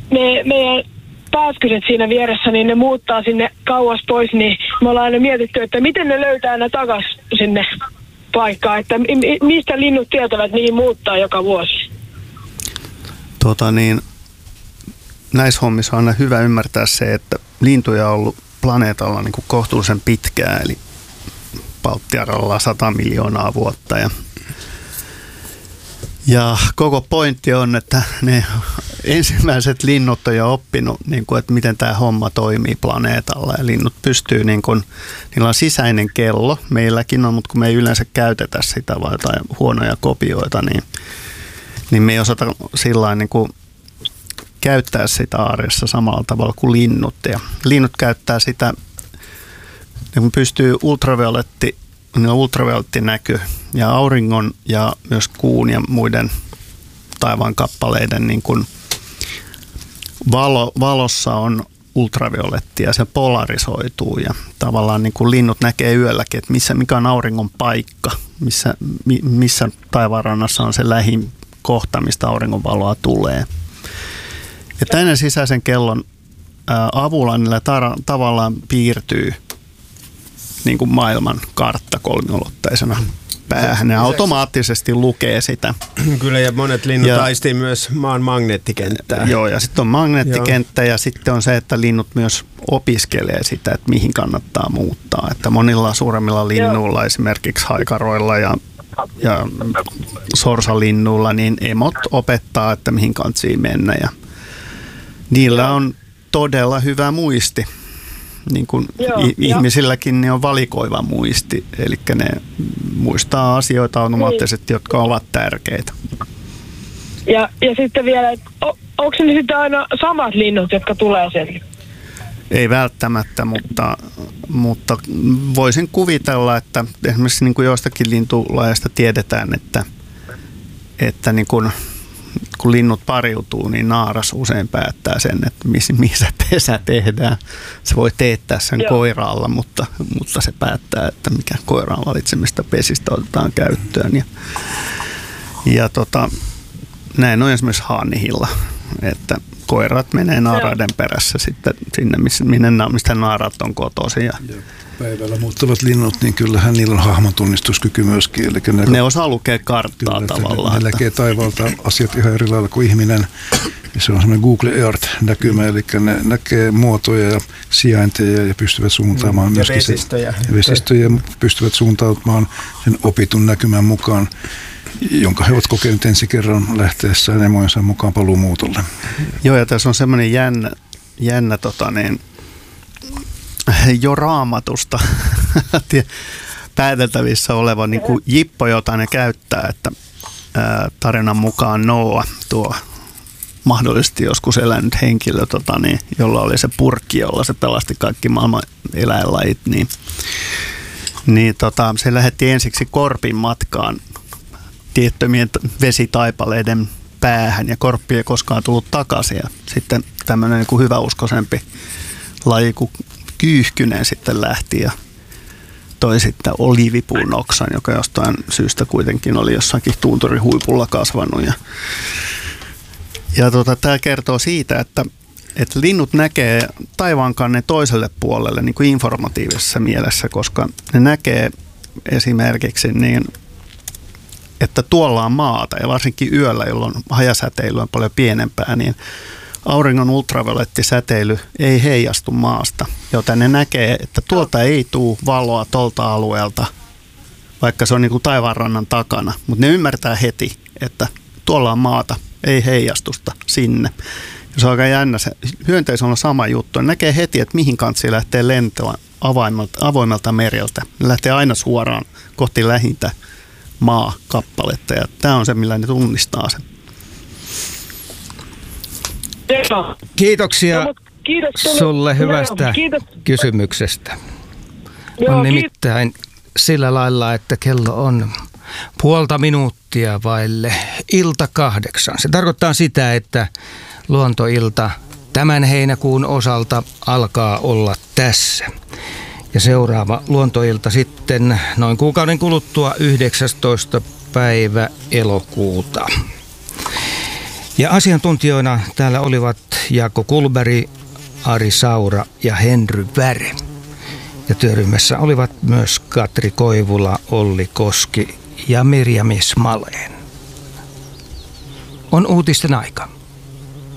meidän pääskyset siinä vieressä, niin ne muuttaa sinne kauas pois, niin me ollaan aina mietitty, että miten ne löytää aina takas sinne paikkaan, että mistä linnut tietävät, mihin muuttaa joka vuosi. Näissä hommissa on aina hyvä ymmärtää se, että lintuja on ollut planeetalla niin kuin kohtuullisen pitkään, eli Palttiaralla 100 miljoonaa vuotta. Ja koko pointti on, että ne ensimmäiset linnut on jo oppinut, niin kuin, että miten tämä homma toimii planeetalla. Ja linnut pystyy, niin kuin, niillä on sisäinen kello, meilläkin on, mutta kun me ei yleensä käytetä sitä vai jotain huonoja kopioita, niin me ei osata sillain niin kuin käyttää sitä arjessa samalla tavalla kuin linnut. Ja linnut käyttää sitä, kun pystyy ultraviolettinäky ja auringon ja myös kuun ja muiden taivaan kappaleiden niin kuin valossa on ultraviolettia, se polarisoituu ja tavallaan niin kuin linnut näkee yölläkin, että mikä on auringon paikka, missä taivaanrannassa on se lähin kohta, mistä auringonvaloa tulee. Ja tämän sisäisen kellon avulla niillä tavallaan piirtyy niin kuin maailman kartta kolmiulotteisena päähän. Ne automaattisesti lukee sitä. Kyllä, ja monet linnut aistii myös maan magneettikenttää. Joo, ja sitten on magneettikenttä ja sitten on se, että linnut myös opiskelee sitä, että mihin kannattaa muuttaa. Että monilla suuremmilla linnuilla, esimerkiksi haikaroilla ja sorsalinnuilla, niin emot opettaa, että mihin kantsiin mennä. Ja niillä on todella hyvä muisti. Niin kuin ihmisilläkin ne on valikoiva muisti, eli ne muistaa asioita automaattisesti, jotka ovat tärkeitä. Ja sitten vielä, onko ne sitten aina samat linnut, jotka tulee sen? Ei välttämättä, mutta voisin kuvitella, että esimerkiksi niin kuin joistakin lintulajeista tiedetään, että niin kuin kun linnut pariutuu, niin naaras usein päättää sen, että missä pesä tehdään. Se voi teettää sen koiraalla, mutta se päättää, että mikä koiraan valitsemista pesistä otetaan käyttöön. Ja näin on esimerkiksi haanihilla, että koirat menee naaraiden perässä sitten sinne, mistä naarat on kotoisin. Päivällä muuttavat linnut, niin kyllähän niillä on hahmotunnistuskyky myöskin. Eli ne osaa lukea karttaa kyllä, tavallaan. Ne näkee taivaalta asiat ihan eri lailla kuin ihminen. Ja se on semmoinen Google Earth-näkymä, eli ne näkee muotoja ja sijainteja ja pystyvät suuntaamaan myöskin vesistöjä pystyvät suuntautumaan sen opitun näkymän mukaan, jonka he ovat kokeneet ensi kerran lähteessään emojensa mukaan paluumuutolle. Joo, ja tässä on semmoinen jännä jo Raamatusta pääteltävissä oleva niin kuin jippo, jota ne käyttää, että tarinan mukaan Noa, tuo mahdollisesti joskus elänyt henkilö, jolla oli se purkki, jolla se pelasti kaikki maailman eläinlajit, niin se lähetti ensiksi korpin matkaan tiettömien vesitaipaleiden päähän, ja korppi ei koskaan tullut takaisin, ja sitten tämmöinen niin kuin hyväuskoisempi laji kuin Kyyhkynen sitten lähti ja toi sitten oliivipuun oksan, joka jostain syystä kuitenkin oli jossakin tunturihuipulla kasvanut. Ja tämä kertoo siitä, että linnut näkee taivaankannen toiselle puolelle niin kuin informatiivisessa mielessä, koska ne näkee esimerkiksi niin, että tuolla on maata, ja varsinkin yöllä, jolloin hajasäteily on paljon pienempää, niin auringon ultraviolettisäteily ei heijastu maasta, joten ne näkee, että tuolta ei tule valoa tuolta alueelta, vaikka se on niin kuin taivaanrannan takana. Mutta ne ymmärtää heti, että tuolla on maata, ei heijastusta sinne. Ja se on aika jännä. Se hyönteisellä on sama juttu. Ne näkee heti, että mihin kantsiin lähtee lentoa avoimelta mereltä. Ne lähtee aina suoraan kohti lähintä maakappaletta, ja tämä on se, millä ne tunnistaa sen. Kiitoksia sulle hyvästä kysymyksestä. On nimittäin sillä lailla, että kello on 0,5 minuuttia vaille 7:00. Se tarkoittaa sitä, että luontoilta tämän heinäkuun osalta alkaa olla tässä. Ja seuraava luontoilta sitten noin kuukauden kuluttua 19. päivä elokuuta. Ja asiantuntijoina täällä olivat Jaakko Kullberg, Ari Saura ja Henry Väre. Ja työryhmässä olivat myös Katri Koivula, Olli Koski ja Mirjam Ismaleen. On uutisten aika.